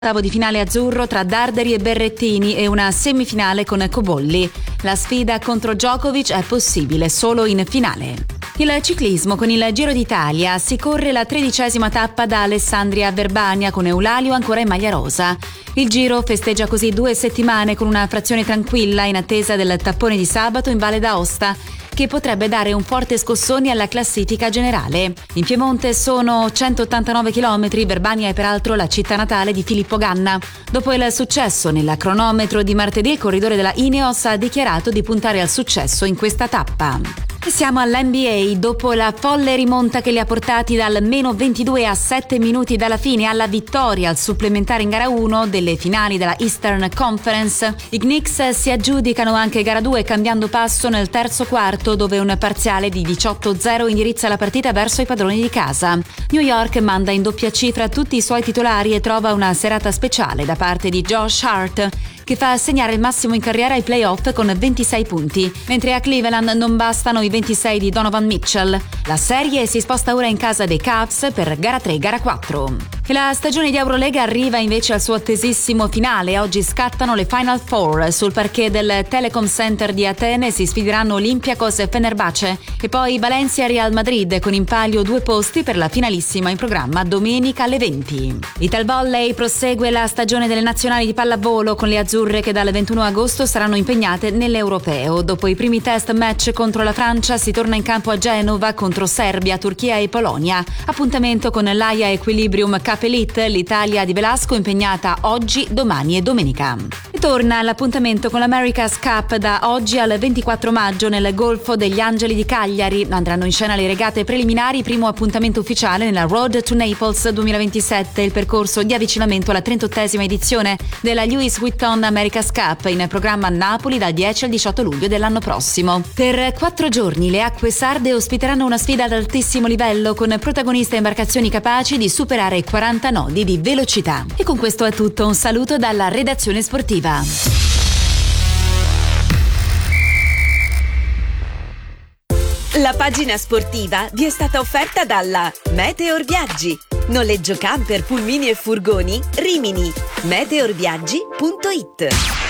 Ottavo di finale azzurro tra Darderi e Berrettini e una semifinale con Cobolli. La sfida contro Djokovic è possibile solo in finale. Il ciclismo con il Giro d'Italia si corre la 13ª tappa da Alessandria a Verbania con Eulalio ancora in maglia rosa. Il Giro festeggia così 2 settimane con una frazione tranquilla in attesa del tappone di sabato in Valle d'Aosta, che potrebbe dare un forte scossone alla classifica generale. In Piemonte sono 189 km, Verbania è peraltro la città natale di Filippo Ganna. Dopo il successo nella cronometro di martedì, il corridore della Ineos ha dichiarato di puntare al successo in questa tappa. E siamo all'NBA, dopo la folle rimonta che li ha portati dal meno 22 a 7 minuti dalla fine alla vittoria al supplementare in gara 1 delle finali della Eastern Conference. I Knicks si aggiudicano anche gara 2 cambiando passo nel terzo quarto, dove un parziale di 18-0 indirizza la partita verso i padroni di casa. New York manda in doppia cifra tutti i suoi titolari e trova una serata speciale da parte di Josh Hart, che fa segnare il massimo in carriera ai playoff con 26 punti, mentre a Cleveland non bastano i 26 di Donovan Mitchell. La serie si sposta ora in casa dei Cavs per gara 3, gara 4. E la stagione di Eurolega arriva invece al suo attesissimo finale. Oggi scattano le Final Four. Sul parquet del Telecom Center di Atene si sfideranno Olympiacos e Fenerbahce e poi Valencia e Real Madrid, con in palio 2 posti per la finalissima in programma domenica alle 20. Italvolley prosegue la stagione delle nazionali di pallavolo con le azzurre che dal 21 agosto saranno impegnate nell'Europeo. Dopo i primi test match contro la Francia si torna in campo a Genova contro Serbia, Turchia e Polonia. Appuntamento con l'AIA Equilibrium Cup Elite, l'Italia di Velasco impegnata oggi, domani e domenica. E torna l'appuntamento con l'America's Cup da oggi al 24 maggio nel Golfo degli Angeli di Cagliari. Andranno in scena le regate preliminari, primo appuntamento ufficiale nella Road to Naples 2027, il percorso di avvicinamento alla 38ª edizione della Louis Vuitton America's Cup, in programma a Napoli dal 10 al 18 luglio dell'anno prossimo. Per 4 giorni le acque sarde ospiteranno una sfida ad altissimo livello con protagoniste imbarcazioni capaci di superare i 40 nodi di velocità. E con questo è tutto, un saluto dalla redazione sportiva. La pagina sportiva vi è stata offerta dalla Meteor Viaggi. Noleggio camper, pulmini e furgoni Rimini. meteorviaggi.it